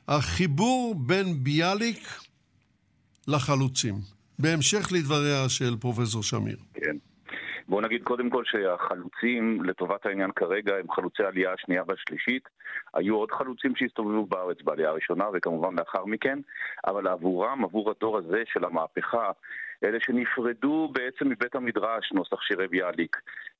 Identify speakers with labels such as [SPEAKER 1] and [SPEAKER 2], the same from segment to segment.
[SPEAKER 1] החיבור בין ביאליק לחלוצים, בהמשך לדבריה של פרופסור שמיר.
[SPEAKER 2] כן. בואו נגיד קודם כל שהחלוצים לטובת העניין כרגע הם חלוצי העלייה השנייה והשלישית. היו עוד חלוצים שהסתובבו בארץ בעלייה הראשונה וכמובן לאחר מכן, אבל עבורם, עבור הדור הזה של המהפכה, אלה שנפרדו בעצם מבית המדרש, נוסח שירי ביאליק,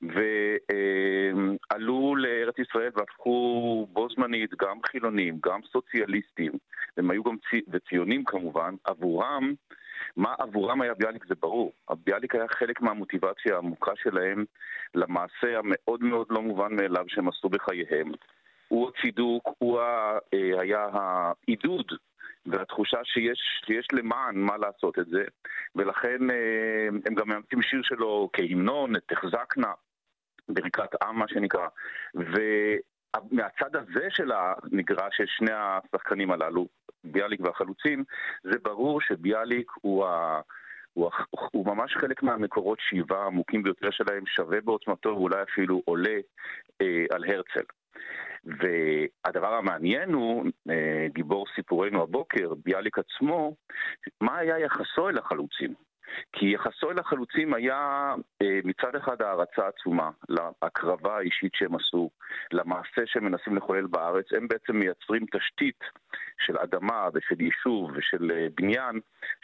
[SPEAKER 2] ועלו לארץ ישראל והפכו בו זמנית גם חילונים, גם סוציאליסטים, הם היו גם וציונים כמובן, מה עבורם היה ביאליק זה ברור. ביאליק היה חלק מהמוטיבציה העמוקה שלהם למעשה המאוד מאוד לא מובן מאליו שהם עשו בחייהם. הוא הצידוק, הוא היה העידוד והתחושה שיש למען מה לעשות את זה, ולכן הם גם מאמצים שיר שלו כהמנון, תחזקנה, ברכת עם מה שנקרא, ומהצד הזה של המגרש של שני השחקנים הללו, ביאליק והחלוצים, זה ברור שביאליק הוא ממש חלק מהמקורות שיבה העמוקים ביותר שלהם, שווה בעוצמתו ואולי אפילו עולה על הרצל. והדבר המעניין הוא, גיבור סיפורנו הבוקר, ביאליק עצמו, מה היה יחסו אל החלוצים? כי יחסו אל החלוצים היה מצד אחד הערצה עצומה להקרבה האישית שהם עשו, למעשה שהם מנסים לחולל בארץ. הם בעצם מייצרים תשתית של אדמה ושל יישוב ושל בניין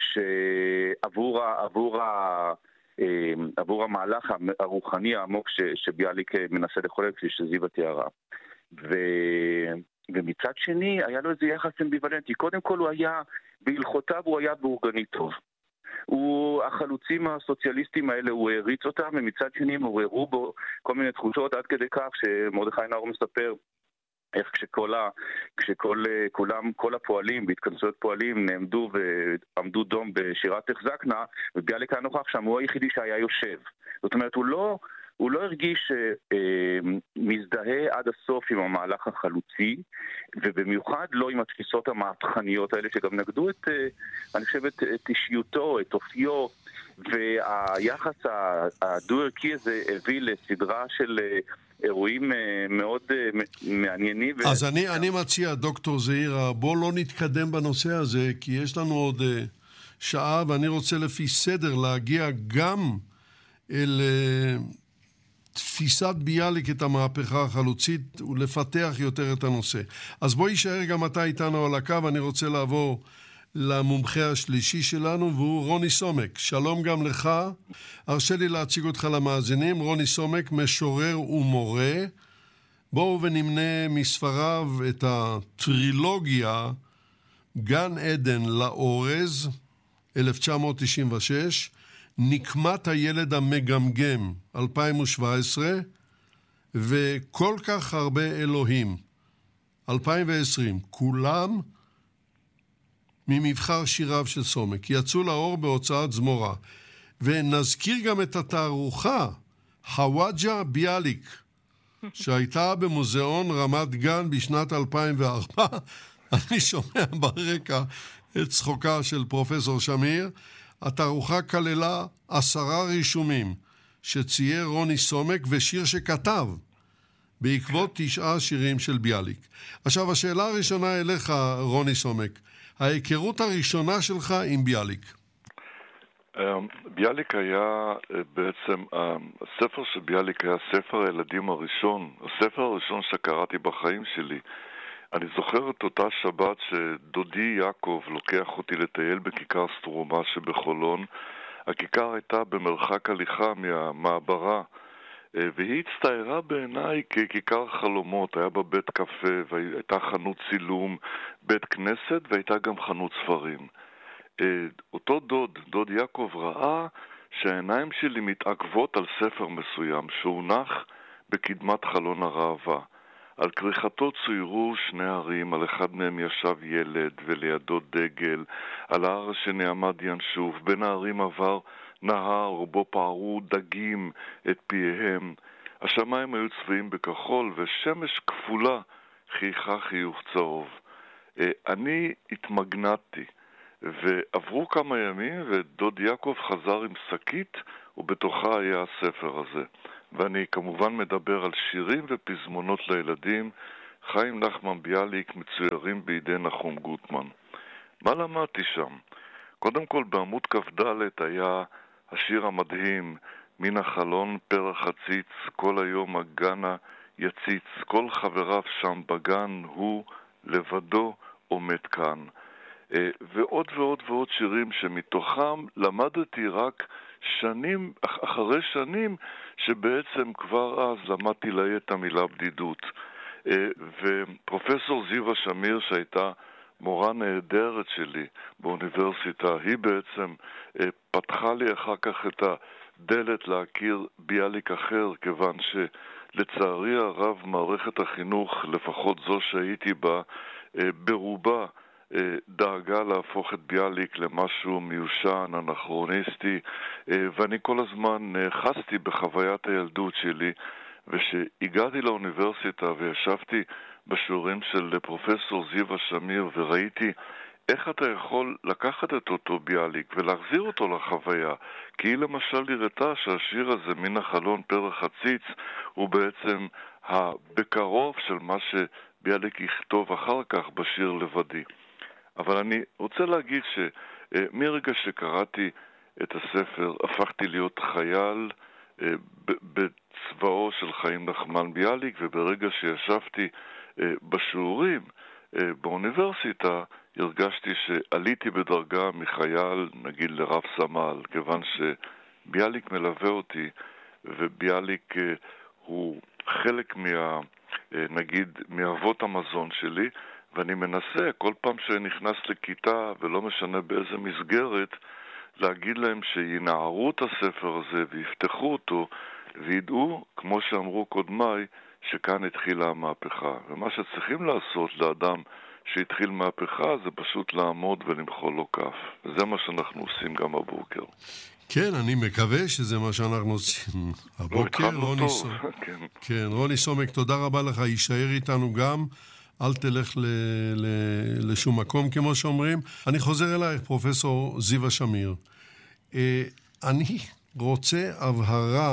[SPEAKER 2] עבור המהלך הרוחני העמוק שביאליק מנסה לחולל, כפי שזיווה תיארה. ומצד שני היה לו איזה יחס אמביוולנטי. קודם כל הוא היה בהלכותיו, הוא היה בורגני טוב. החלוצים הסוציאליסטים האלה, הוא העריץ אותם, ומצד שני הם עוררו בו כל מיני תחושות, עד כדי כך שמרדכי נאור מספר איך כל הפועלים בהתכנסויות פועלים נעמדו ועמדו דום בשירת תחזקנה, וביאליק היה נוכח שם, הוא היחידי שהיה יושב. זאת אומרת, הוא לא הרגיש מזדהה עד הסוף עם המהלך החלוצי, ובמיוחד לא עם התפיסות המהפכניות האלה שגם נגדו אני חושב, את אישיותו, את אופיו, והיחס הדו-ערכי הזה הביא לסדרה של אירועים מאוד מעניינים.
[SPEAKER 1] אז אני מציע, דוקטור זעירא, בוא לא נתקדם בנושא הזה, כי יש לנו עוד שעה, ואני רוצה לפי סדר להגיע גם אל תפיסת ביאליק את המהפכה החלוצית ולפתח יותר את הנושא. אז בוא יישאר גם אתה איתנו על הקו, אני רוצה לעבור למומחה השלישי שלנו, והוא רוני סומק. שלום גם לך. הרשה לי להציג אותך למאזינים. רוני סומק, משורר ומורה. בואו ונמנה מספריו את הטרילוגיה גן עדן לאורז, 1996, נקמת הילד המגמגם, 2017, וכל כך הרבה אלוהים, 2020. כולם ממבחר שיריו של סומק. יצאו לאור בהוצאת זמורה. ונזכיר גם את התערוכה, חוואג'ה ביאליק, שהייתה במוזיאון רמת גן בשנת 2004. אני שומע ברקע את צחוקה של פרופסור שמיר. התערוכה כללה 10 רישומים שצייר רוני סומק ושיר שכתב בעקבות 9 שירים של ביאליק. עכשיו, השאלה הראשונה אליך, רוני סומק. ההיכרות הראשונה שלך עם ביאליק.
[SPEAKER 3] ביאליק היה בעצם, הספר של ביאליק היה ספר הילדים הראשון, הספר הראשון שקראתי בחיים שלי. אני זוכר את אותה שבת שדודי יעקב לוקח אותי לטייל בכיכר סטרומה שבחולון. הכיכר הייתה במרחק הליכה מהמעברה, והיא הצטיירה בעיניי ככיכר חלומות. היה בה בית קפה, והייתה חנות צילום, בית כנסת, והייתה גם חנות ספרים. אותו דוד יעקב ראה שהעיניים שלי מתעכבות על ספר מסוים שהונח בקדמת חלון הראווה. על כריכתו צוירו 2 הרים, על אחד מהם ישב ילד ולידו דגל, על ההר השני עמד ינשוף, בין ההרים עבר נהר בו פערו דגים את פיהם. השמיים היו צבעים בכחול ושמש כפולה חייכה חיוך צהוב. אני התמגנתי, ועברו כמה ימים ודוד יעקב חזר עם שקית ובתוכה היה הספר הזה. ואני כמובן מדבר על שירים ופזמונות לילדים חיים נחמן ביאליק מצוירים בידי נחום גוטמן. מה למדתי שם? קודם כל בעמוד כ"ד היה השיר המדהים מן החלון פרח הציץ, כל היום הגנה יציץ, כל חבריו שם בגן, הוא לבדו עומד כאן. ועוד ועוד ועוד שירים שמתוכם למדתי רק שנים, אחרי שנים שבעצם כבר אז למדתי לה את המילה בדידות. ופרופסור זיווה שמיר שהייתה מורה נהדרת שלי באוניברסיטה, היא בעצם פתחה לי אחר כך את הדלת להכיר ביאליק אחר, כיוון שלצערי הרב מערכת החינוך, לפחות זו שהייתי בה, ברובה דאגה להפוך את ביאליק למשהו מיושן, אנכרוניסטי, ואני כל הזמן חסתי בחוויית הילדות שלי, ושהגעתי לאוניברסיטה וישבתי בשיעורים של פרופסור זיווה שמיר וראיתי איך אתה יכול לקחת את אותו ביאליק ולהחזיר אותו לחוויה, כי היא למשל הראתה שהשיר הזה מן החלון פרח הציץ הוא בעצם בקרוב של מה שביאליק יכתוב אחר כך בשיר לבדי. אבל אני רוצה להגיד שמרגע שקראתי את הספר הפכתי להיות חייל בצבאו של חיים נחמן ביאליק, וברגע שישבתי בשיעורים באוניברסיטה הרגשתי שעליתי בדרגה מחייל נגיד לרב סמל, כיוון שביאליק מלווה אותי, וביאליק הוא חלק נגיד מאבות המזון שלי, ואני מנסה כל פעם שנכנס לכיתה ולא משנה באיזה מסגרת להגיד להם שינערו את הספר הזה ויפתחו אותו וידעו, כמו שאמרו קודמיי, שכאן התחילה המהפכה. ומה שצריכים לעשות לאדם שהתחיל מהפכה זה פשוט לעמוד ולמחוא לו כף. וזה מה שאנחנו עושים גם הבוקר.
[SPEAKER 1] כן, אני מקווה שזה מה שאנחנו עושים הבוקר. רוני סומק, תודה רבה לך, יישאר איתנו גם. אל תלך לשום מקום, כמו שאומרים. אני חוזר אלייך, פרופסור זיווה שמיר. אני רוצה הבהרה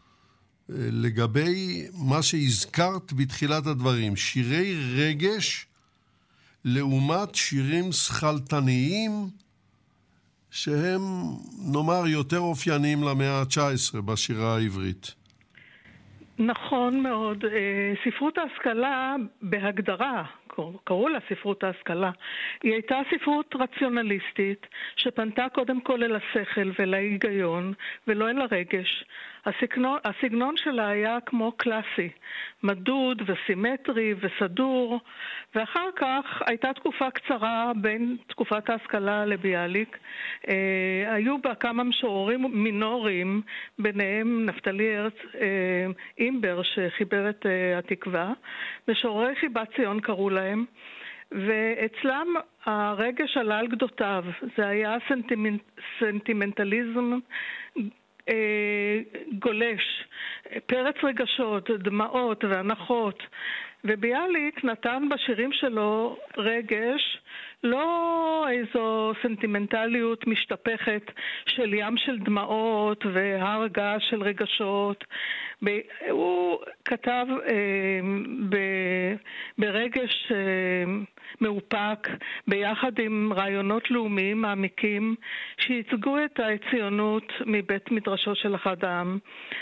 [SPEAKER 1] לגבי מה שהזכרת בתחילת הדברים, שירי רגש לעומת שירים שכלתניים שהם, נאמר, יותר אופייניים למאה ה-19 בשירה העברית.
[SPEAKER 4] נכון מאוד. ספרות ההשכלה בהגדרה, קראו לה ספרות ההשכלה, היא הייתה ספרות רציונליסטית שפנתה קודם כל אל השכל ואל ההיגיון ולא אל הרגש. הסגנון שלה היה כמו קלאסי, מדוד וסימטרי וסדור, ואחר כך הייתה תקופה קצרה בין תקופת ההשכלה לביאליק. היו בה כמה משוררים מינוריים, ביניהם נפתלי הרץ אימבר שחיבר את התקווה, משוררי חיבת ציון קראו להם, ואצלם הרגש עלה על גדותיו. זה היה סנטימנטליזם גולש, פרץ רגשות, דמעות והנחות, וביאליק נתן בשירים שלו רגש, לא איזו סנטימנטליות משתפכת של ים של דמעות והרגע של רגשות. הוא כתב ברגש מאופק ביחד עם רעיונות לאומיים מעמיקים שייצגו את הציונות מבית מדרשו של אחד העם.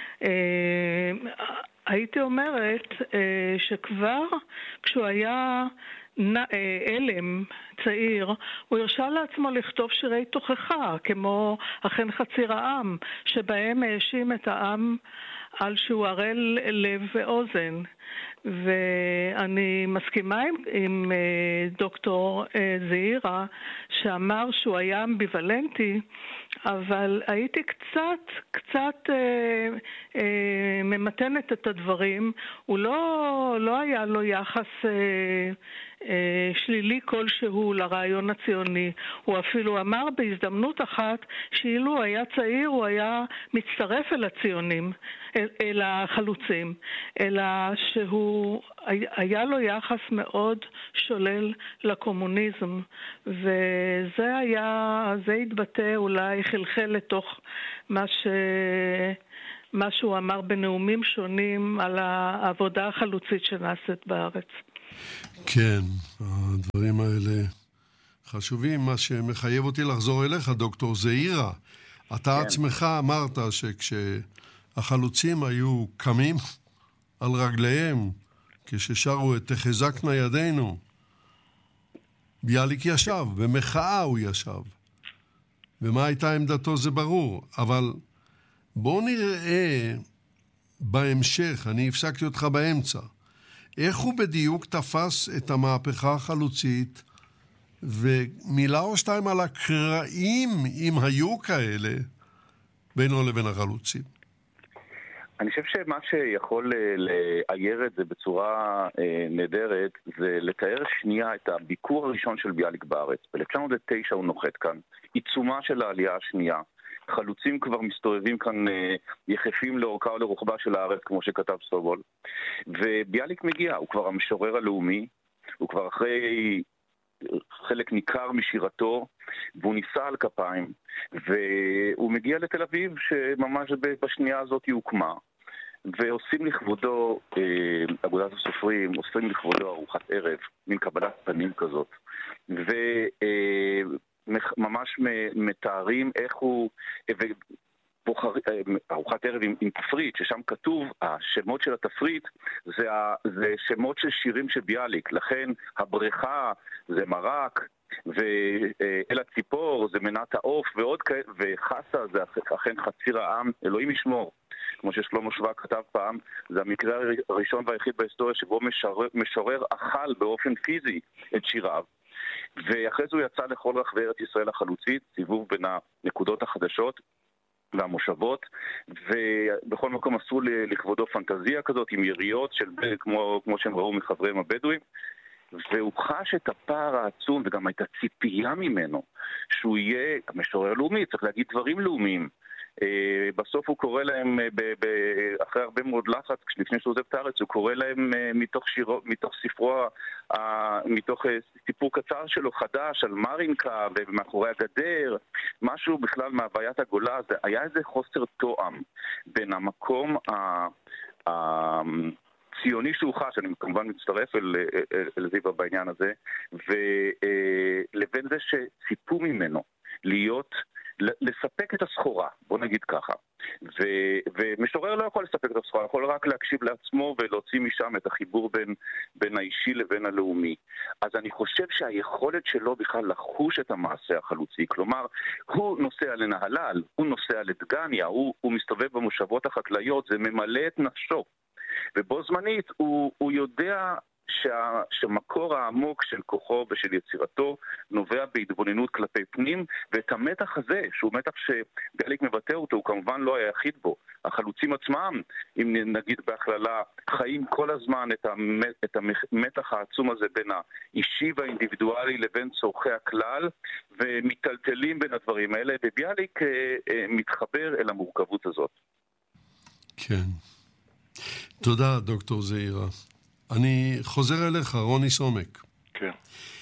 [SPEAKER 4] הייתי אומרת שכבר כשהוא היה אלם צעיר, הוא הרשה לעצמו לכתוב שירי תוכחה, כמו אכן חציר העם, שבהם האשים את העם על שהוא ערל לב ואוזן. ואני מסכימה עם דוקטור זעירה שאמר שהוא היה אמביוולנטי, אבל הייתי קצת ממתנת את הדברים. הוא לא היה לו יחס שלילי כלשהו לרעיון הציוני. הוא אפילו אמר בהזדמנות אחת שאילו היה צעיר הוא היה מצטרף אל הציונים, אל החלוצים, אלא שהוא היה לו יחס מאוד שולל לקומוניזם, וזה התבטא, אולי חלחל לתוך מה שהוא אמר בנאומים שונים על העבודה החלוצית שנעשית בארץ.
[SPEAKER 1] כן, הדברים האלה חשובים. מה שמחייב אותי לחזור אליך, דוקטור זעירא. אתה עצמך אמרת שכשהחלוצים היו קמים על רגליהם, כששרו את תחזקנה ידינו, ביאליק ישב, במחאה הוא ישב. ומה הייתה עמדתו זה ברור. אבל בואו נראה בהמשך, אני הפסקתי אותך באמצע, איך הוא בדיוק תפס את המהפכה החלוצית, ומילה או שתיים על הקרעים, אם היו כאלה, בינו לבין החלוצים.
[SPEAKER 2] אני חושב שמה שיכול לאייר את זה בצורה נהדרת, זה לתאר שנייה את הביקור הראשון של ביאליק בארץ. ב-1909 הוא נוחת כאן, עיצומה של העלייה השנייה. חלוצים כבר מסתובבים כאן יחפים לאורכה ולרוחבה של הארץ, כמו שכתב סובול. וביאליק מגיע, הוא כבר המשורר הלאומי, הוא כבר אחרי חלק ניכר משירתו, והוא ניסה על כפיים, והוא מגיע לתל אביב, שממש בשנייה הזאת היא הוקמה, ועושים לכבודו, אגודת הסופרים, עושים לכבודו ארוחת ערב, מין קבלת פנים כזאת, וממש מתארים איך הוא, ארוחת ערב עם תפריט, ששם כתוב, השמות של התפריט זה שמות של שירים של ביאליק, לכן הבריכה זה מרק, ואל הציפור זה מנת העוף, וחסה זה אכן חציר העם, אלוהים ישמור. כמו ששלמה שווק כתב פעם, זה המקרה הראשון והיחיד בהיסטוריה שבו משורר אכל באופן פיזי את שיריו. ואחרי זה הוא יצא לכל רחבי ארץ ישראל החלוצית, סיבוב בין הנקודות החדשות והמושבות, ובכל מקום עשו לכבודו פנטזיה כזאת עם יריות כמו שהם ראו מחבריהם הבדואים, והוא חש את הפער העצום וגם הייתה ציפייה ממנו שהוא יהיה משורר לאומי, צריך להגיד דברים לאומיים. בסוף הוא קורא להם, אחרי הרבה מאוד לחץ, לפני שהוא עוזב את הארץ, הוא קורא להם מתוך ספרו, מתוך סיפור קצר שלו חדש, על מרינקה ומאחורי הגדר, משהו בכלל מהוויית הגולה. זה היה איזה חוסר תואם בין המקום ציוני שהוא חש, אני כמובן מצטרף אל זיווה בעניין הזה, ולבין זה שציפו ממנו לספק את הסחורה, בוא נגיד ככה. ומשורר לא יכול לספק את הסחורה, יכול רק להקשיב לעצמו ולהוציא משם את החיבור בין האישי לבין הלאומי. אז אני חושב שהיכולת שלו בכלל לחוש את המעשה החלוצי, כלומר, הוא נוסע לנהלל, הוא נוסע לדגניה, הוא מסתובב במושבות החקלאיות, זה ממלא את נפשו. ובו זמנית הוא יודע שמקור העמוק של כוחו ושל יצירתו נובע בהתבוננות כלפי פנים, ואת המתח הזה, שהוא מתח שביאליק מבטא אותו, הוא כמובן לא היחיד בו. החלוצים עצמם, אם נגיד בהכללה, חיים כל הזמן את המתח העצום הזה בין האישי והאינדיבידואלי לבין צורכי הכלל, ומטלטלים בין הדברים האלה, וביאליק מתחבר אל המורכבות הזאת.
[SPEAKER 1] כן. תודה, דוקטור זעירא. אני חוזר אליך, רוני סומק.
[SPEAKER 3] כן.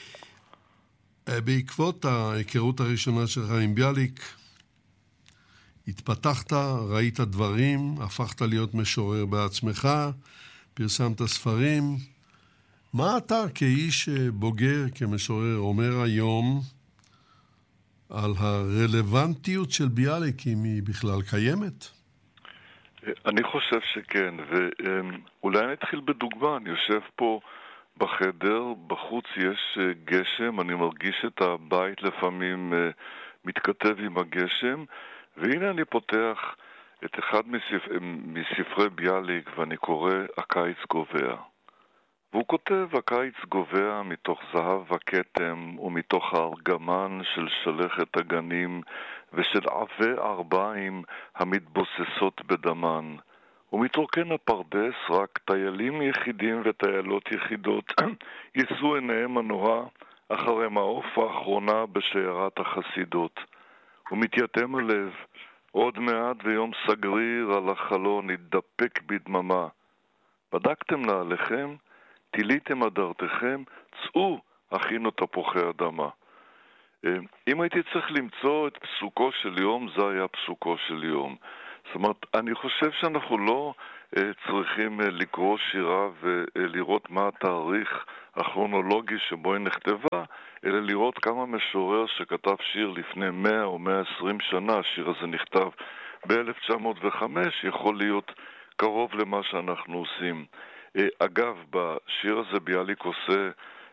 [SPEAKER 1] בעקבות ההיכרות הראשונה שלך עם ביאליק, התפתחת, ראית דברים, הפכת להיות משורר בעצמך, פרסמת ספרים. מה אתה כאיש בוגר, כמשורר, אומר היום על הרלוונטיות של ביאליק, אם היא בכלל קיימת?
[SPEAKER 3] אני חושב שכן, ואולי אני אתחיל בדוגמה. אני יושב פה בחדר, בחוץ יש גשם, אני מרגיש את הבית לפעמים מתכתב עם הגשם, והנה אני פותח את אחד מספרי ביאליק ואני קורא הקיץ גובע. והוא כותב, הקיץ גובע מתוך זהב וכתם ומתוך הארגמן של שלכת הגנים ושל עבי ארבעים המתבוססות בדמן. ומתרוקן הפרדס רק טיילים יחידים וטיילות יחידות יישאו עיניהם הנורא אחרי מעוף האחרונה בשיירת החסידות. ומתייתם הלב, עוד מעט ויום סגריר על החלון יתדפק בדממה. בדקתם נעליכם? תיליתם הדרתכם? צאו, הכינו תפוחי אדמה. אם הייתי צריך למצוא את פסוקו של יום, זה היה פסוקו של יום. זאת אומרת, אני חושב שאנחנו לא צריכים לקרוא שירה ולראות מה התאריך הכרונולוגי שבו היא נכתבה, אלא לראות כמה משורר שכתב שיר לפני 100 או 120 שנה, השיר הזה נכתב ב-1905, יכול להיות קרוב למה שאנחנו עושים. אגב, בשיר הזה ביאליק עושה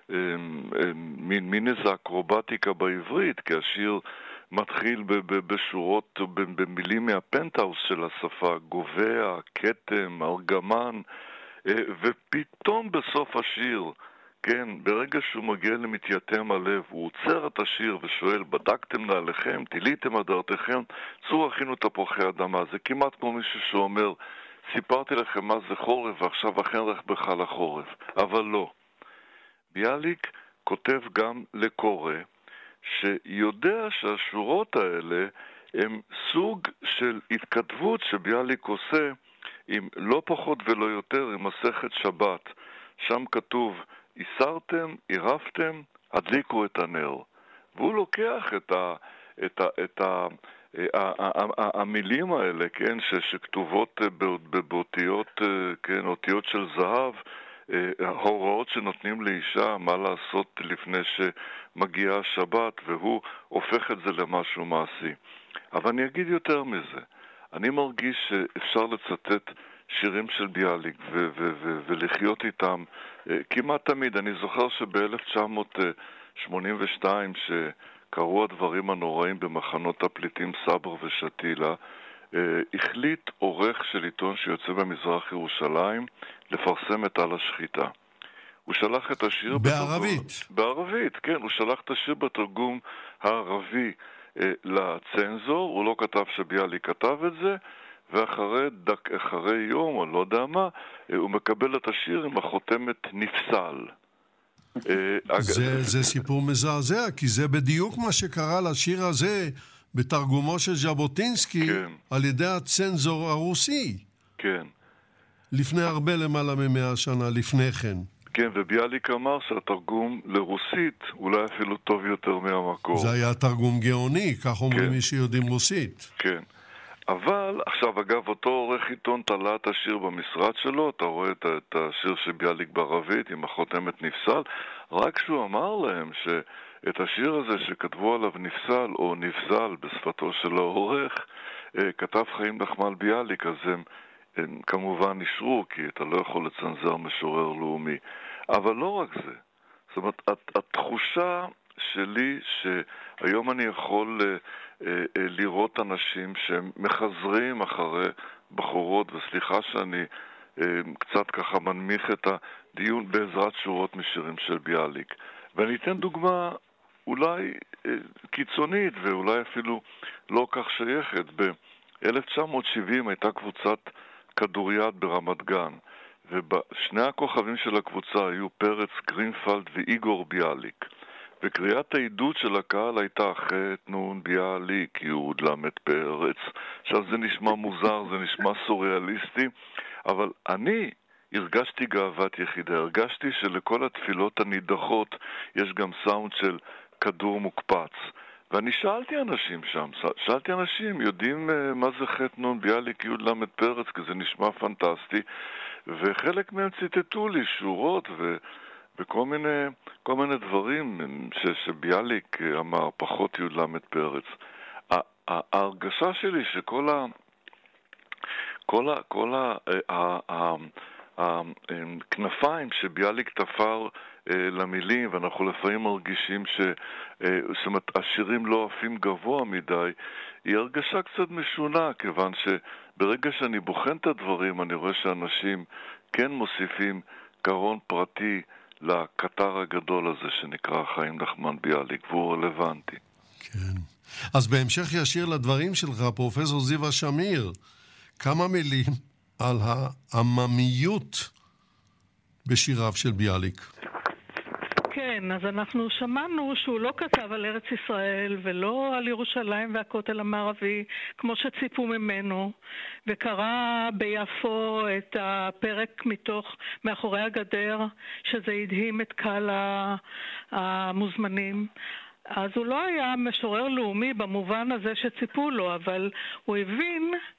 [SPEAKER 3] מין איזה אקרובטיקה בעברית, כי השיר מתחיל בשורות, במילים מהפנטהאוס של השפה, גובע, כתם, ארגמן, ופתאום בסוף השיר, כן, ברגע שהוא מגיע למתייתם הלב, הוא עוצר את השיר ושואל, בדקתם נעליכם, תיליתם הדרתכם, צאו הכינו תפוחי אדמה. זה כמעט כמו מישהו שאומר, סיפרתי לכם מה זה חורף ועכשיו אכן רכבך לחורף. אבל לא. ביאליק כותב גם לקורא, שיודע שהשורות האלה הם סוג של התכתבות שביאליק עושה עם לא פחות ולא יותר עם מסכת שבת. שם כתוב, איסרתם, עירפתם, הדליקו את הנר. והוא לוקח את המילים האלה, כן, שכתובות באותיות, כן, אותיות של זהב, ההוראות שנותנים לאישה מה לעשות לפני שמגיעה השבת, והוא הופך את זה למשהו מעשי. אבל אני אגיד יותר מזה. אני מרגיש שאפשר לצטט שירים של ביאליק ולחיות איתם כמעט תמיד. אני זוכר שב-1982 שקרו הדברים הנוראים במחנות הפליטים סבר ושתילה, החליט עורך של עיתון שיוצא במזרח ירושלים לפרסם את על השחיטה. הוא שלח את השיר
[SPEAKER 1] בערבית.
[SPEAKER 3] בערבית, כן. הוא שלח את השיר בתרגום הערבי לצנזור. הוא לא כתב שביאליק כתב את זה, ואחרי יום, או לא יודע מה, הוא מקבל את השיר עם החותמת נפסל.
[SPEAKER 1] זה סיפור מזעזע, כי זה בדיוק מה שקרה לשיר הזה בתרגומו של ז'בוטינסקי, כן. על ידי הצנזור הרוסי.
[SPEAKER 3] כן.
[SPEAKER 1] לפני הרבה למעלה מ100 שנה לפני כן.
[SPEAKER 3] כן, וביאליק אמר שהתרגום לרוסית אולי אפילו טוב יותר מהמקור.
[SPEAKER 1] זה היה תרגום גאוני, כך אומרים מי שיודעים רוסית.
[SPEAKER 3] כן. אבל, עכשיו, אגב, אותו עורך עיתון תלה את השיר במשרד שלו, אתה רואה את השיר של ביאליק בערבית עם החותמת נפסל, רק שהוא אמר להם שאת השיר הזה שכתבו עליו נפסל או נפזל בשפתו של העורך, כתב חיים נחמן ביאליק, אז הם כמובן נשרו, כי אתה לא יכול לצנזר משורר לאומי. אבל לא רק זה. זאת אומרת, התחושה שלי שהיום אני יכול לראות אנשים שמחזרים אחרי בחורות, וסליחה שאני קצת ככה מנמיך את הדיון בעזרת שורות משירים של ביאליק. ואני אתן דוגמה אולי קיצונית ואולי אפילו לא כך שייכת. ב-1970 הייתה קבוצת כדוריד ברמת גן, ושני הכוכבים של הקבוצה היו פרץ גרינפלד ואיגור ביאליק. וקריאת העידוד של הקהל הייתה חטא נון ביאליק יוד למד פרץ. עכשיו זה נשמע מוזר, זה נשמע סוריאליסטי, אבל אני הרגשתי גאוות יחידה, הרגשתי שלכל התפילות הנידחות יש גם סאונד של כדור מוקפץ. ואני שאלתי אנשים, יודעים מה זה חטא נון ביאליק יוד למד פרץ, כי זה נשמע פנטסטי, וחלק מהם ציטטו לי שורות וכל מיני דברים שביאליק אמר, פחות יוד למד פרץ. ההרגשה שלי שכל הכנפיים שביאליק תפר למילים, ואנחנו לפעמים מרגישים שהשירים לא עפים גבוה מדי, היא הרגשה קצת משונה, כיוון שברגע שאני בוחן את הדברים, אני רואה שאנשים כן מוסיפים קרון פרטי לקטר הגדול הזה שנקרא חיים נחמן ביאליק, והוא רלוונטי.
[SPEAKER 1] כן. אז בהמשך ישיר לדברים שלך, פרופסור זיווה שמיר, כמה מילים על העממיות בשיריו של ביאליק.
[SPEAKER 4] כן, אז אנחנו שמענו שהוא לא כתב על ארץ ישראל ולא על ירושלים והכותל המערבי כמו שציפו ממנו, וקרא ביפו את הפרק מאחורי הגדר, שזה הדהים את קהל המוזמנים. אז הוא לא היה משורר לאומי במובן הזה שציפו לו, אבל הוא הבין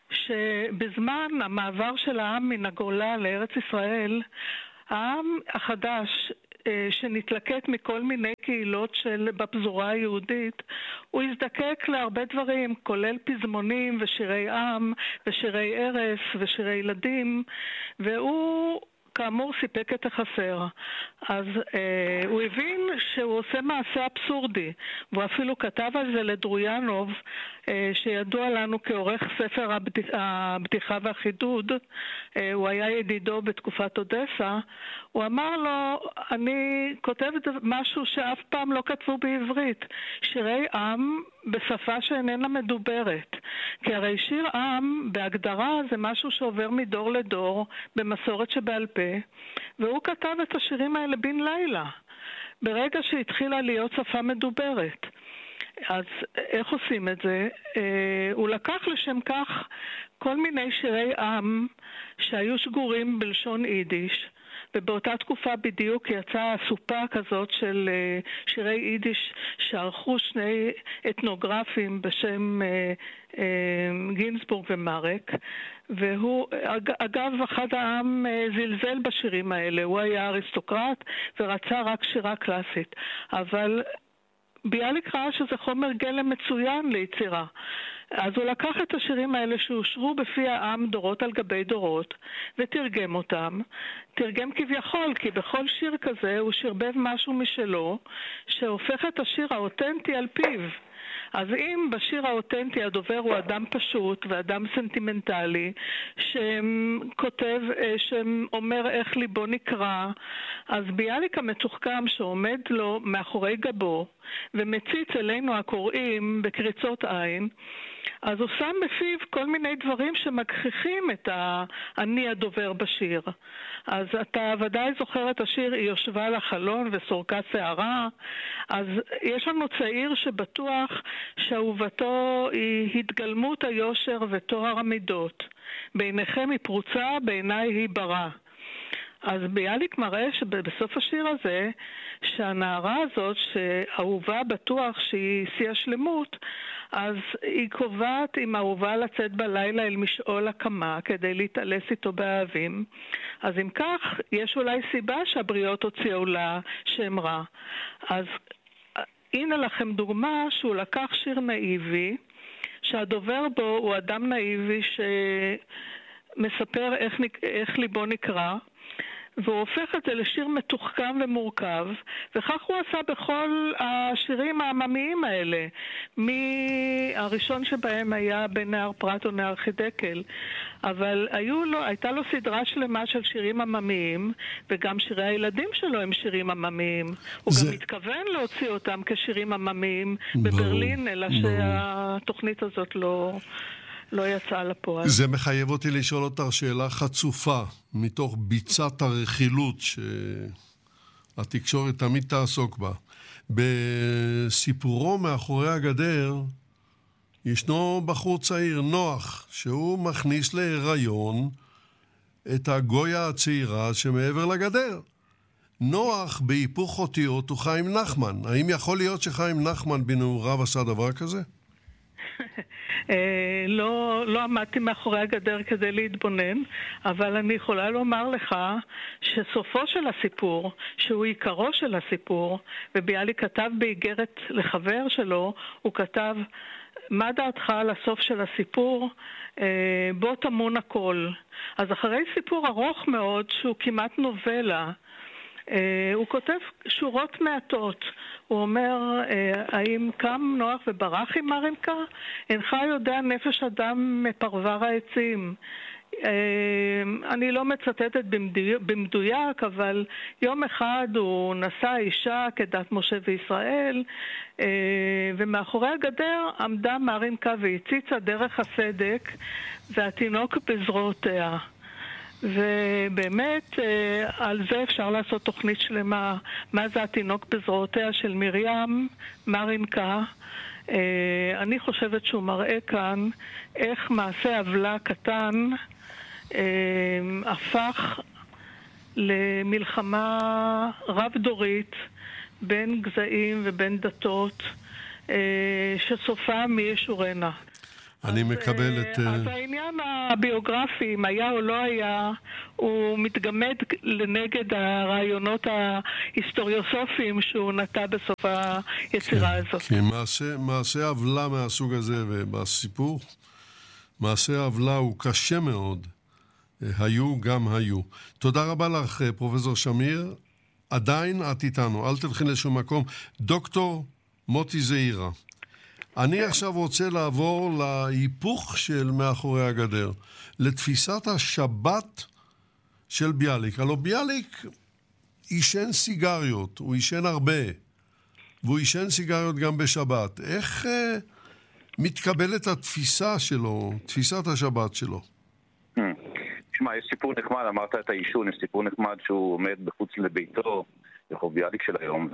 [SPEAKER 4] שבזמן המעבר של העם מן הגולה לארץ ישראל, העם החדש שנתלקט מכל מיני קהילות בפזורה היהודית, הוא הזדקק להרבה דברים, כולל פזמונים ושירי עם ושירי ערש ושירי ילדים, והוא כאמור סיפק את החסר. אז הוא הבין שהוא עושה מעשה אבסורדי, והוא אפילו כתב על זה לדרויאנוב, שידוע לנו כעורך ספר הבדיחה והחידוד. הוא היה ידידו בתקופת אודסה. הוא אמר לו, אני כותב משהו שאף פעם לא כתבו בעברית, שירי עם בשפה שאיננה מדוברת. כי הרי שיר עם בהגדרה זה משהו שעובר מדור לדור במסורת שבעל פה, והוא כתב את השירים האלה בן לילה, ברגע שהתחילה להיות שפה מדוברת. אז איך עושים את זה? הוא לקח לשם כך כל מיני שירי עם שהיו שגורים בלשון יידיש, ובאותה תקופה בדיוק יצאה סופה כזאת של שירי יידיש שערכו שני אתנוגרפים בשם גינסבורג ומרק, והוא, אגב, אחד העם זלזל בשירים האלה. הוא היה אריסטוקרט ורצה רק שירה קלאסית, אבל ביאליק ראה שזה חומר גלם מצוין ליצירה. אז הוא לקח את השירים האלה שאושרו בפי העם דורות על גבי דורות ותרגם אותם. תרגם כביכול, כי בכל שיר כזה הוא שרבב משהו משלו שהופך את השיר האותנטי על פיו. אז אם בשיר האותנטי הדובר הוא אדם פשוט ואדם סנטימנטלי שכותב, שאומר איך ליבו נקרא, אז ביאליק המתוחכם שעומד לו מאחורי גבו ומציץ אלינו הקוראים בקריצות עין, אז הוא שם בפיו כל מיני דברים שמגחיכים את אני הדובר בשיר. אז אתה ודאי זוכר את השיר היא יושבה על החלון וסורקה שערה. אז יש לנו צעיר שבטוח שאהובתו היא התגלמות היושר וטוהר המידות. בעיניכם היא פרוצה, בעיניי היא ברא. אז ביאליק מראה שבסוף השיר הזה, שהנערה הזאת, שאהובה בטוח שהיא שיא השלמות, אז היא קובעת עם אהובה לצאת בלילה אל משעול הקמה כדי להתעלס איתו באהבים. אז אם כך, יש אולי סיבה שהבריות הוציאו לה שם רע. אז הנה לכם דוגמה שהוא לקח שיר נאיבי, שהדובר בו הוא אדם נאיבי שמספר איך ליבו נקרא, והוא הופך את זה לשיר מתוחכם ומורכב, וכך הוא עשה בכל השירים העממיים האלה. הראשון שבהם היה בנהר פרת או נהר חידקל, אבל הייתה לו סדרה שלמה של שירים עממיים, וגם שירי הילדים שלו הם שירים עממיים. הוא גם מתכוון להוציא אותם כשירים עממיים בברלין, אלא שהתוכנית הזאת לא יצא לפועל.
[SPEAKER 1] זה מחייב אותי לשאול אותך שאלה חצופה, מתוך ביצת הרכילות שהתקשורת תמיד תעסוק בה. בסיפורו מאחורי הגדר ישנו בחור צעיר, נוח, שהוא מכניס להיריון את הגויה הצעירה שמעבר לגדר. נוח בהיפוך אותיות הוא חיים נחמן. האם יכול להיות שחיים נחמן בנעוריו עשה דבר כזה?
[SPEAKER 4] לא עמדתי מאחורי הגדר כדי להתבונן, אבל אני יכולה לומר לך שסופו של הסיפור, שהוא עיקרו של הסיפור, וביאליק כתב באיגרת לחבר שלו, הוא כתב, מה דעתך על הסוף של הסיפור? בוא תמון הכל. אז אחרי סיפור ארוך מאוד, שהוא כמעט נובלה, הוא כותב שורות מעטות. הוא אומר, האם קם נוח וברח עם רבקה? אינך יודע נפש אדם מפרבר העצים. אני לא מצטטת במדויק, אבל יום אחד הוא נשא אישה כדת משה וישראל, ומאחורי הגדר עמדה רבקה והציצה דרך הסדק, והתינוק בזרועותיה. ובאמת על זה אפשר לעשות תוכנית שלמה, מה זה התינוק בזרועותיה של מרים רבקה. אני חושבת שהוא מראה כאן איך מעשה עוולה קטן הפך למלחמה רב-דורית בין גזעים ובין דתות שסופה מי ישורנה.
[SPEAKER 1] אני מקבל את...
[SPEAKER 4] אז העניין הביוגרפי, אם היה או לא היה, הוא מתגמד לנגד הרעיונות ההיסטוריוסופיים שהוא נטע בסוף היצירה הזאת.
[SPEAKER 1] כי מעשה עוולה מהסוג הזה, ובסיפור, מעשה העוולה הוא קשה מאוד. היו גם היו. תודה רבה לך, פרופסור שמיר. עדיין את איתנו, אל תלכי לשום מקום. דוקטור מוטי זעירא. אני עכשיו רוצה לעבור להיפוך של מאחורי הגדר, לתפיסת השבת של ביאליק. הלוא ביאליק ישן סיגריות, הוא ישן הרבה, והוא ישן סיגריות גם בשבת. איך מתקבלת התפיסה שלו, תפיסת השבת שלו?
[SPEAKER 2] תשמע, יש סיפור נחמד, אמרת את האישון, יש סיפור נחמד שהוא עומד בחוץ לביתו, רחוב ביאליק של היום,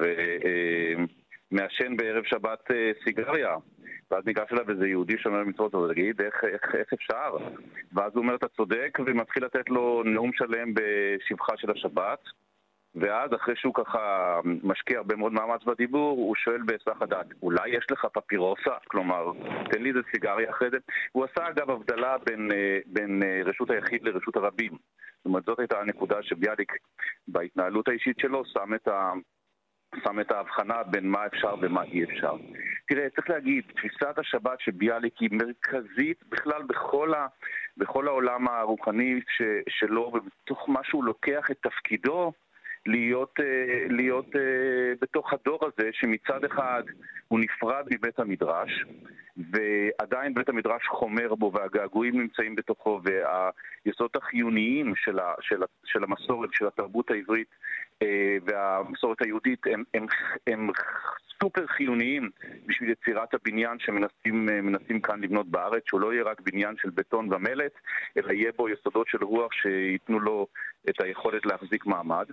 [SPEAKER 2] ומעשן בערב שבת סיגריה. ואז ניגש אליו איזה יהודי שומר מצוות, ותגיד, איך אפשר? ואז הוא אומר, אתה צודק, ומתחיל לתת לו נאום שלם בשבחה של השבת, ואז אחרי שהוא ככה משקיע הרבה מאוד מאמץ בדיבור, הוא שואל בהיסח הדעת, אולי יש לך פפירוסה? כלומר, תן לי איזה סיגריה אחרי זה. הוא עשה אגב הבדלה בין רשות היחיד לרשות הרבים. זאת אומרת, זאת הייתה הנקודה שביאליק בהתנהלות האישית שלו שם את ההבחנה בין מה אפשר ומה אי אפשר. תראה, צריך להגיד, תפיסת השבת שביאליק היא מרכזית בכלל בכל העולם הרוחני שלו, ובתוך מה שהוא לוקח את תפקידו להיות בתוך הדור הזה, שמצד אחד הוא נפרד מבית המדרש, ועדיין בית המדרש חומר בו, והגעגועים נמצאים בתוכו, והיסודות החיוניים של המסורת, של התרבות העברית והמסורת היהודית הם סופר חיוניים בשביל יצירת הבניין שמנסים כאן לבנות בארץ, שהוא לא יהיה רק בניין של בטון ומלט, אלא יהיה בו יסודות של רוח שיתנו לו את היכולת להחזיק מעמד.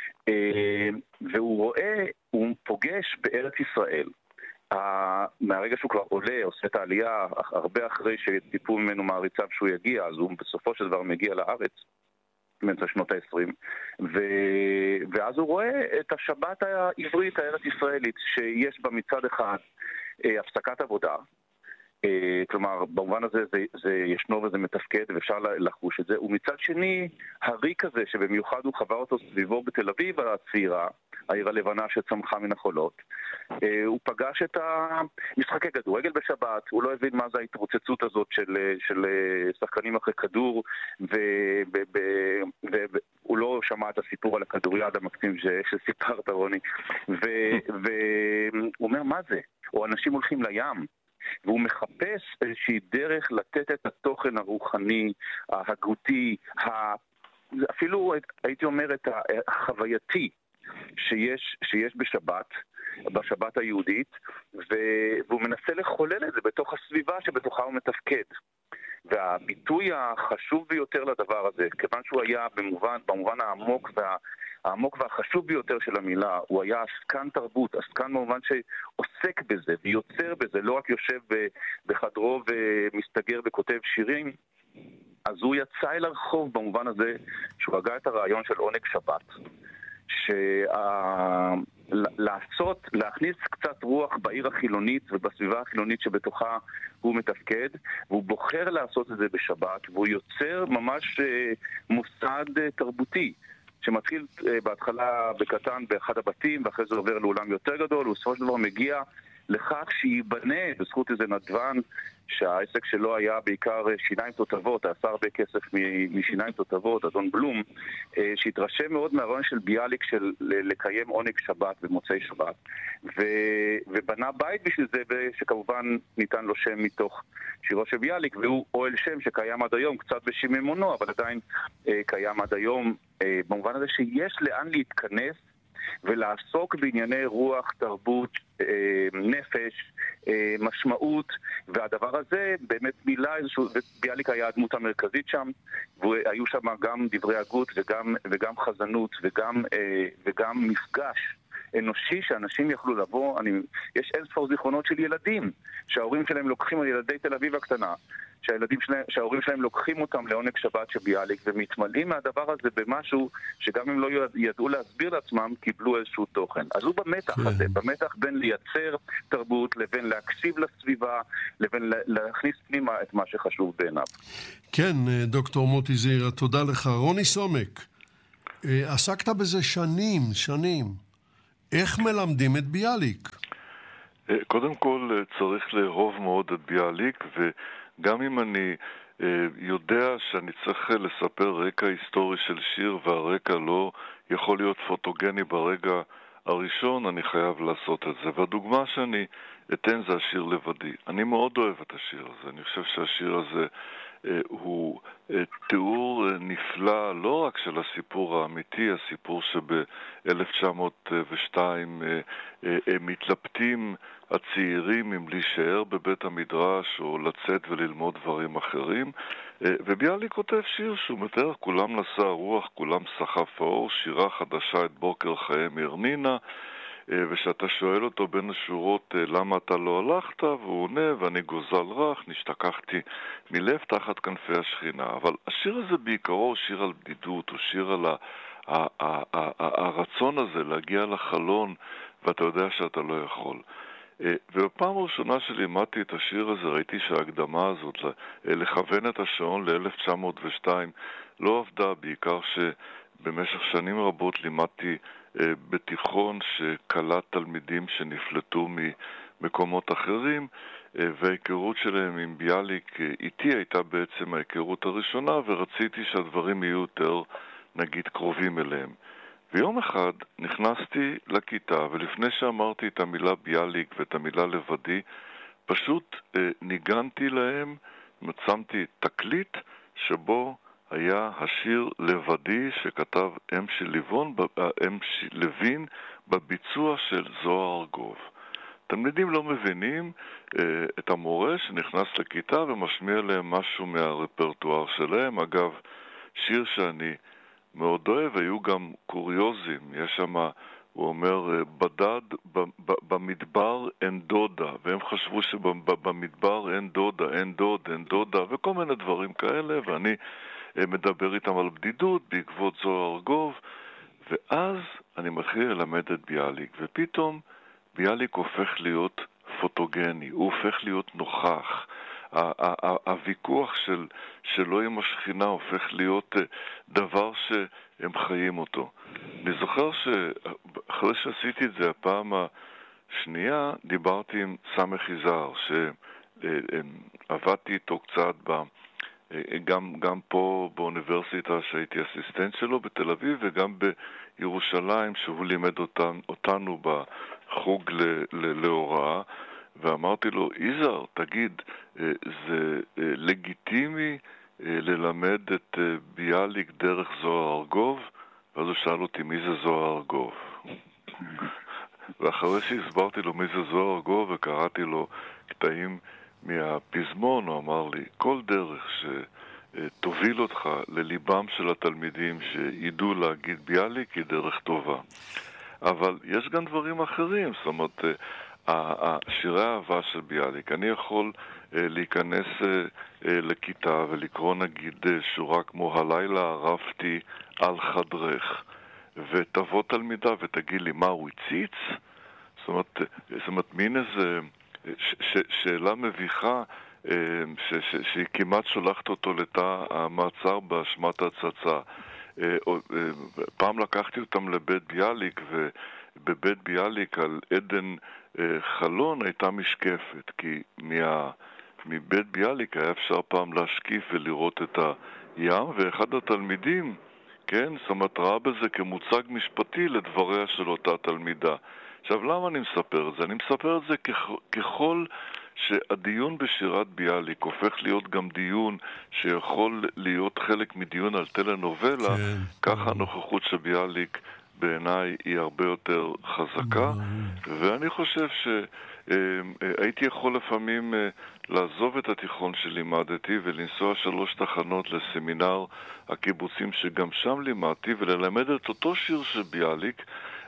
[SPEAKER 2] והוא פוגש בארץ ישראל, מהרגע שהוא כבר עולה, עושה את העלייה, הרבה אחרי שטיפו ממנו מעריציו שהוא יגיע, אז הוא בסופו של דבר מגיע לארץ, באמצע שנות ה-20, ואז הוא רואה את השבת העברית, הארץ ישראלית, שיש בה מצד אחד הפסקת עבודה, כלומר, במובן הזה זה ישנו וזה מתפקד ואפשר לחוש את זה, ומצד שני, הריק הזה שבמיוחד הוא חבר אותו סביבו בתל אביב הצעירה, העיר הלבנה שצמחה מן החולות, הוא פגש את המשחקי כדורגל בשבת, הוא לא הבין מה זה ההתרוצצות הזאת של שחקנים אחרי כדור, והוא לא שמע את הסיפור על הכדוריד המקסים שסיפרת, רוני, והוא אומר, מה זה? או אנשים הולכים לים, והוא מחפש איזושהי דרך לתת את התוכן הרוחני, ההגותי, אפילו הייתי אומר את החווייתי שיש בשבת היהודית, והוא מנסה לחולל את זה בתוך הסביבה שבתוכה הוא מתפקד. והביטוי החשוב ביותר לדבר הזה, כיוון שהוא היה במובן העמוק והחשוב ביותר של המילה, הוא היה עסקן תרבות, עסקן במובן שעוסק בזה ויוצר בזה, לא רק יושב בחדרו ומסתגר וכותב שירים, אז הוא יצא אל הרחוב במובן הזה שהוא הגע את הרעיון של עונג שבת, להכניס קצת רוח בעיר החילונית ובסביבה החילונית שבתוכה הוא מתפקד, והוא בוחר לעשות את זה בשבת, והוא יוצר ממש מוסד תרבותי, שמתחיל בהתחלה בקטן באחד הבתים, ואחרי זה עובר לעולם יותר גדול, ובסופו של דבר מגיע לכך שיבנה בזכות איזה נדבן, שהעסק שלו היה בעיקר שיניים תותבות, עשה הרבה כסף משיניים תותבות, אדון בלום, שהתרשם מאוד מהרעיון של ביאליק של לקיים עונג שבת במוצאי שבת, ובנה בית בשביל זה, שכמובן ניתן לו שם מתוך שירו של ביאליק, והוא אוהל שם שקיים עד היום, קצת בשיממונו, אבל עדיין קיים עד היום, במובן הזה שיש לאן להתכנס ולעסוק בענייני רוח, תרבות, נפש, משמעות, והדבר הזה באמת מילה איזשהו, ביאליק היה הדמות המרכזית שם, והיו שם גם דברי הגות וגם חזנות וגם מפגש אנושי שאנשים יכלו לבוא. יש אין ספור זיכרונות של ילדים שההורים שלהם לוקחים על ילדי תל אביב הקטנה, שההורים שלהם לוקחים אותם לעונג שבת של ביאליק ומתמלאים מהדבר הזה במשהו שגם אם לא ידעו להסביר לעצמם קיבלו איזשהו תוכן. אז הוא במתח הזה, במתח בין לייצר תרבות לבין להקשיב לסביבה לבין להכניס פנימה את מה שחשוב בעיניו.
[SPEAKER 1] כן, דוקטור מוטי זעירא, תודה לך. רוני סומק, עסקת בזה שנים. איך מלמדים את ביאליק?
[SPEAKER 3] קודם כל צריך לאהוב מאוד את ביאליק, וגם אם אני יודע שאני צריך לספר רקע היסטורי של שיר והרקע לא יכול להיות פוטוגני ברגע הראשון, אני חייב לעשות את זה. והדוגמה שאני אתן זה השיר לבדי. אני מאוד אוהב את השיר הזה. אני חושב שהשיר הזה הוא תיאור נפלא לא רק של הסיפור האמיתי, הסיפור שב-1902 מתלבטים הצעירים אם להישאר בבית המדרש או לצאת וללמוד דברים אחרים, וביאליק כותב שיר שהוא מתאר, כולם נסע רוח, כולם סחף האור, שירה חדשה את בוקר חיים הרנינה, ושאתה שואל אותו בין השורות למה אתה לא הלכת, והוא עונה ואני גוזל רך, נשתכחתי מלב תחת כנפי השכינה. אבל השיר הזה בעיקרו הוא שיר על בדידות, הוא שיר על הרצון הזה להגיע לחלון ואתה יודע שאתה לא יכול. ובפעם הראשונה שלימדתי את השיר הזה ראיתי שההקדמה הזאת לכוון את השעון ל-1902 לא עבדה, בעיקר שבמשך שנים רבות לימדתי בתיכון שקלט תלמידים שנפלטו ממקומות אחרים, וההיכרות שלהם עם ביאליק איתי הייתה בעצם ההיכרות הראשונה, ורציתי שהדברים יהיו יותר נגיד קרובים אליהם. ויום אחד נכנסתי לכיתה, ולפני שאמרתי את המילה ביאליק ואת המילה לבדי, פשוט ניגנתי להם, מצמתי תקליט שבו היה השיר לבדי שכתב אם לוין בביצוע של זוהר ארגוב. תלמידים לא מבינים את המורה שנכנס לכיתה ומשמיע להם משהו מהרפרטואר שלהם. אגב, שיר שאני מאוד אוהב, היו גם קוריוזים. יש שם, הוא אומר, בדד במדבר אין דודה, והם חשבו שבמדבר אין דודה, אין דוד, אין דודה, וכל מיני דברים כאלה, ואני מדבר איתם על בדידות בעקבות זוהר ארגוב, ואז אני מתחיל ללמד את ביאליק, ופתאום ביאליק הופך להיות פוטוגני, הוא הופך להיות נוכח. הוויכוח שלו עם השכינה הופך להיות דבר שהם חיים אותו. אני זוכר שאחרי שעשיתי את זה הפעם השנייה, דיברתי עם סמך יזהר, שעבדתי איתו קצת גם פה באוניברסיטה שהייתי אסיסטנט שלו בתל אביב, וגם בירושלים שהוא לימד אותנו בחוג להוראה, ואמרתי לו, יזהר, תגיד, זה לגיטימי ללמד את ביאליק דרך זוהר ארגוב? ואז הוא שאל אותי, מי זה זוהר ארגוב? ואחרי שהסברתי לו מי זה זוהר ארגוב וקראתי לו קטעים מהפזמון, הוא אמר לי, כל דרך שתוביל אותך לליבם של התלמידים שידעו להגיד ביאליק היא דרך טובה. אבל יש גם דברים אחרים, זאת אומרת, שירי האהבה של ביאליק, אני יכול להיכנס לכיתה ולקרוא נגיד שורה כמו הלילה ערפתי על חדרך, ותבוא תלמידה ותגיד לי מה הוא הציץ? זאת אומרת מין איזה שאלה מביכה שהיא כמעט שולחת אותו לתא המעצר באשמת הצצה. פעם לקחתי אותם לבית ביאליק, ובבית ביאליק על עדן חלון הייתה משקפת, כי מבית ביאליק היה אפשר פעם להשקיף ולראות את הים, ואחד התלמידים, כן, זאת אומרת, ראה בזה כמוצג משפטי לדבריה של אותה תלמידה. עכשיו, למה אני מספר את זה? אני מספר את זה ככל שהדיון בשירת ביאליק הופך להיות גם דיון שיכול להיות חלק מדיון על טלנובלה, ככה הנוכחות של ביאליק בעיניי היא הרבה יותר חזקה, ואני חושב שהייתי יכול לפעמים לעזוב את התיכון שלימדתי ולנסוע 3 תחנות לסמינר הקיבוצים שגם שם לימדתי וללמד את אותו שיר של ביאליק,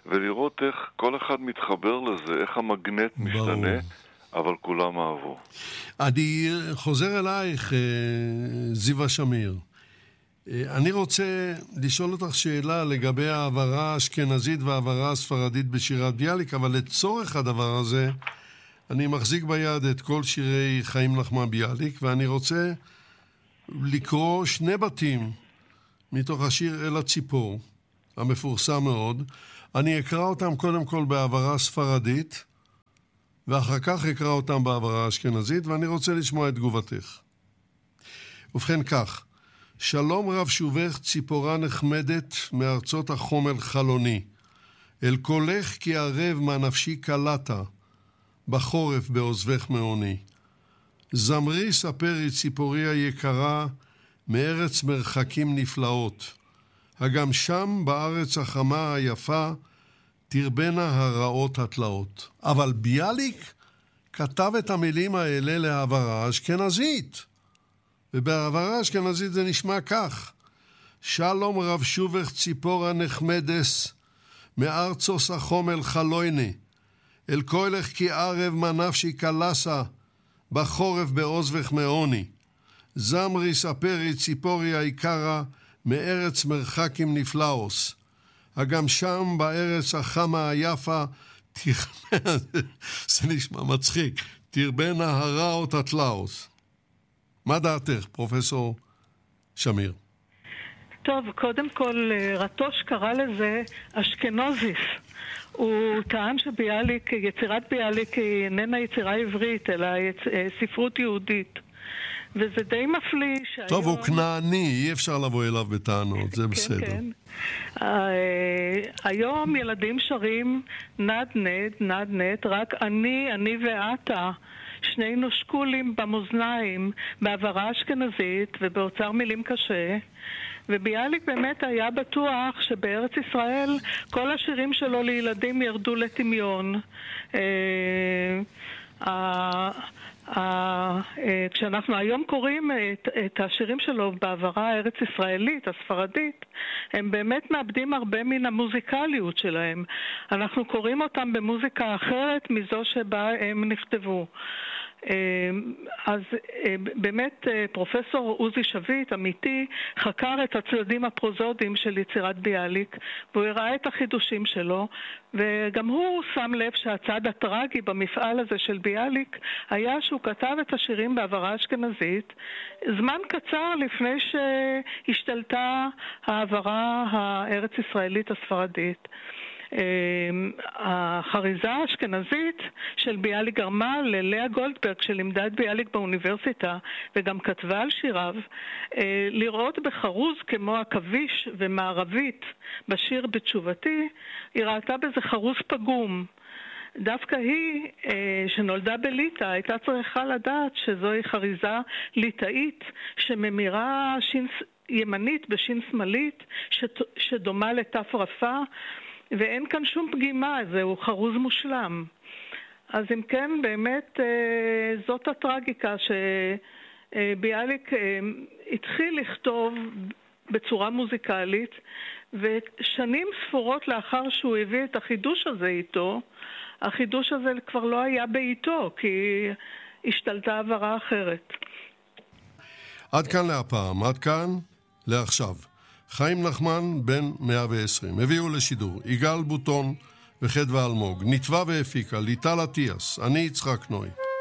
[SPEAKER 3] ולראות איך כל אחד מתחבר לזה, איך המגנט משתנה, אבל כולם אהבו.
[SPEAKER 1] אני חוזר אלייך, זיווה שמיר. אני רוצה לשאול אותך שאלה לגבי העברה האשכנזית והעברה הספרדית בשירת ביאליק, אבל לצורך הדבר הזה, אני מחזיק ביד את כל שירי חיים נחמן ביאליק, ואני רוצה לקרוא שני בתים מתוך השיר אל הציפור, המפורסם מאוד. אני אקרא אותם קודם כל בעברה ספרדית, ואחר כך אקרא אותם בעברה אשכנזית, ואני רוצה לשמוע את תגובתך. ובכן כך, שלום רב שובך ציפורה נחמדת מארצות החומל חלוני, אל קולך כי ערב מה נפשי קלטה, בחורף בעוזבך מעוני. זמרי ספרי ציפורי היקרה, מארץ מרחקים נפלאות, הגם שם בארץ החמה היפה, תרבנה הרעות התלאות. אבל ביאליק כתב את המילים האלה להעברה אשכנזית. ובעברה אשכנזית זה נשמע כך: שלום רב שובך ציפורה נחמדס, מארצוס החומל חלויני, אל קולך כי ערב מה נפשי קלסה, בחורף בעוזבך מעוני. זמרי ספרי ציפורי היקרה, מארץ מרחקים נפלאוס, הגם שם בארץ החמה היפה, זה נשמע מצחיק, תרבנה הרעות התלאוס. מה דעתך, פרופסור שמיר?
[SPEAKER 4] טוב, קודם כל, רטוש קרא לזה אשכנוזיס. הוא טען שביאליק, יצירת ביאליק היא איננה יצירה עברית, אלא ספרות יהודית. וזה די מפליא שהיום...
[SPEAKER 1] טוב, הוא כנעני, אי אפשר לבוא אליו בטענות, זה בסדר.
[SPEAKER 4] כן, כן. היום ילדים שרים נד-נד, רק אני ואתה, שנינו שקולים במאזניים, בעברה אשכנזית ובאוצר מילים קשה. וביאליק באמת היה בטוח שבארץ ישראל כל השירים שלו לילדים ירדו לטמיון. כשאנחנו היום קוראים את השירים שלו בעברה הארץ ישראלית, הספרדית, הם באמת מאבדים הרבה מן המוזיקליות שלהם. אנחנו קוראים אותם במוזיקה אחרת מזו שבה הם נכתבו. אז באמת פרופסור עוזי שביט, אמיתי, חקר את הצדדים הפרוזודיים של יצירת ביאליק, והוא הראה את החידושים שלו, וגם הוא שם לב שהצד הטרגי במפעל הזה של ביאליק היה שהוא כתב את השירים בעברה אשכנזית זמן קצר לפני שהשתלטה העברה הארץ ישראלית הספרדית. החריזה האשכנזית של ביאליק גרמה ללאה גולדברג, שלימדה את ביאליק באוניברסיטה וגם כתבה על שיריו, לראות בחרוז כמו עכביש ומערבית בשיר בתשובתי. היא ראתה בזה חרוז פגום. דווקא היא, שנולדה בליטא, הייתה צריכה לדעת שזוהי חריזה ליטאית שממירה שין ימנית בשין שמאלית שדומה לתף רפה, ואין כאן שום פגימה, זהו חרוז מושלם. אז אם כן, באמת זאת הטרגיקה שביאליק התחיל לכתוב בצורה מוזיקלית, ושנים ספורות לאחר שהוא הביא את החידוש הזה איתו, החידוש הזה כבר לא היה בעיתו, כי השתלטה עברה אחרת.
[SPEAKER 1] עד כאן להפעם, עד כאן לעכשיו. חיים נחמן בן 120, הביאו לשידור יגאל בוטון וחדווה אלמוג, נטווה והפיקה ליטל אטיאס, אני יצחק נוי.